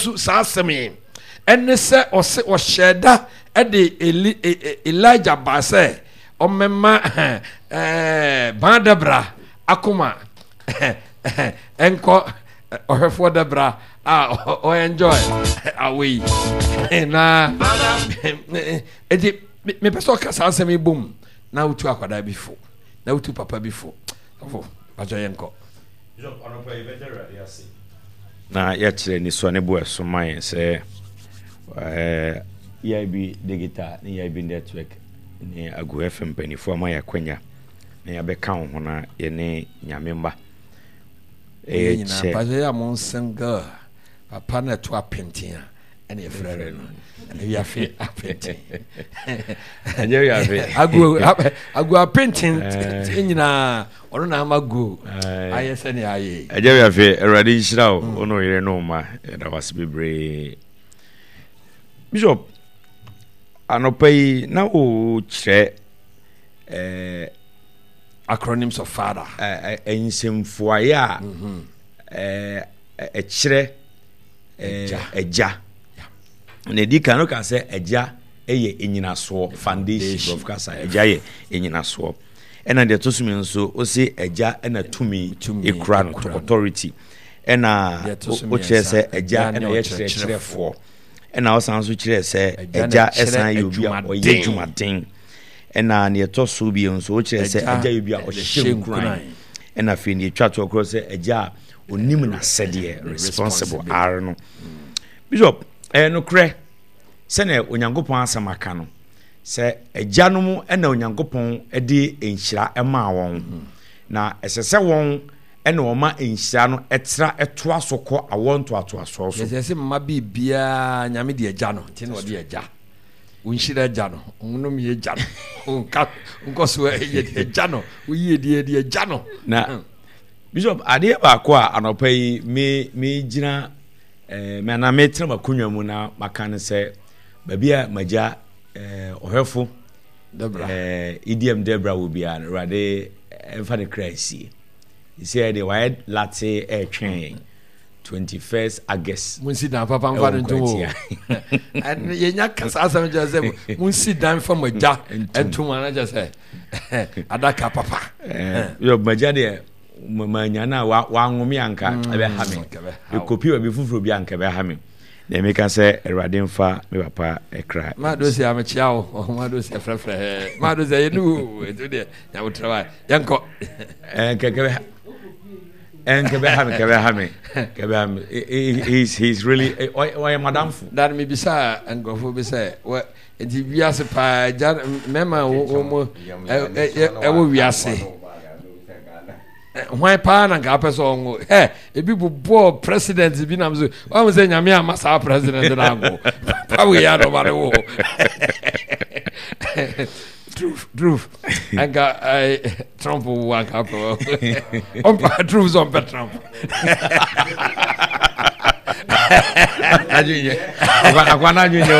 su sa asemi enne se ose o sheda e de Elijah ba se o memma bandabra akoma enko ohwefo debra o enjoy away na edi me peso ka sa asemi bom na utu akwada bifo na utu papa bifo ofo ajo yenko na ya kire ni so ne bo eso man se EIB digital ni EIB network ni Agu FM penifo ma ya kwanya na ya beka ho na ye ne nyamemba nyina baje ya mon senga papa na to apentia ene e frere no ene ya fe apentin ene ya fe agu apentin nyina ono na amago ayese ne aye ene ya fe erade nshira ono yire no ma da wasbebre Bishop anopai na o kire acronyms of father ensemfoaye a kire eja na di kan no ka se eja eye enyinaso foundation of kasa eja ye enyinaso ena de to sumi nso o se eja ena tumi ekura no authority ena o kire se eja ena ye kirefo ena o san so kire se eja esan ye obi a oye dwumaden ena ne to so bi nso o kire se eja ye obi a o hyenkran ena fe ne twa to okro se eja onim na sede responsible are no Bishop no kre se na onyankopon asamaka no se agyanom na onyankopon de enhyira ema won na esese won na oma enhyira no etra etoa so kɔ awon to atoaso so yese mama bibia nyame de agya no nti na ɔde agya unhyira agya no onnom ye agya no onka so ye agya no uyi de agya no na Bishop ade ba ko a anopa yi me gina me na me tra makunwa mu na makane se babia maja ohwefo debra idm debra will be an rade emfa ne crazy he said the wide latte twen 21st August munsi dan papa mfa ntumo and yenya kasa asam je se munsi dan fa maja ntumo na je se adaka papa yo maja de manya na wa nwome anka ebe ha me e kopi wa bi fufuro bi anka ebe ha me na me ka se erade mfa me papa ekra ma do se amechia wo ma do se frefre ma do se yenu etu de ya utrawa yanko kebe ha me he's really why madam fu that me bisa ngofo bisa wa enti wiase pa mema wo wo wiase why pa na ga person ngo ebi bo president bi na mzo o mo se nyame amasa president na go pa we ya no mare wo truth anga Trump wa ka po on pa truth on pa Trump ajunye akwana ajunye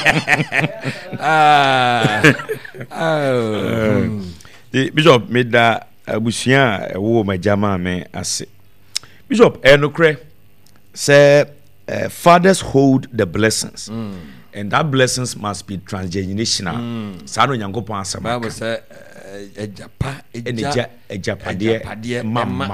Bishop meda abusia wo majama me ase Bishop enokre say fathers hold the blessings and that blessings must be transgenerational sano nyankopon asama Bible say ejapade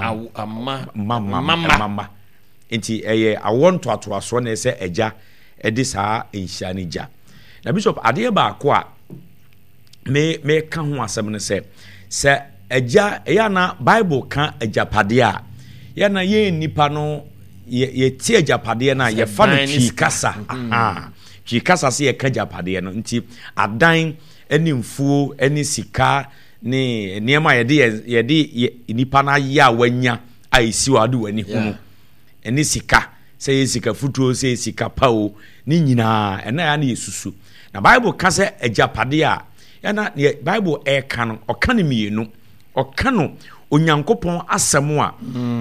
mama enti awon to atoaso na say eja edi saa enhia ne ja na Bishop ade ba ko a me ka ho asem ne say eja na Bible kan ejapade a ya na ye nipa no ye tie ejapade na ye fa no twikasa twikasa se ye ka ejapade no nti adan eni mfuo eni sika ne niema ye nipa na ya wanya a isi wa do wani hunu eni sika se ye sika futuo se sika pawo ni nyina ena ya na yesusu na Bible ka se ejapade a ya na Bible e ka no o ka ne mienu okano onyankopon asem a